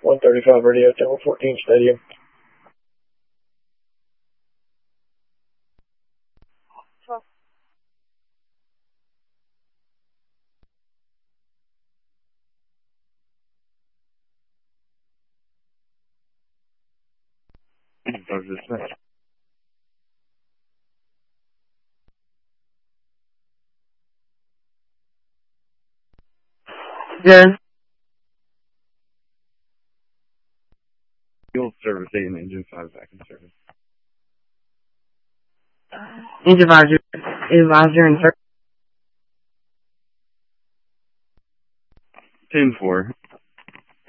135 radio, Tower 14 Stadium. Good. Fuel service 8 and engine 5 back in service. Engine advisor in service. 10-4.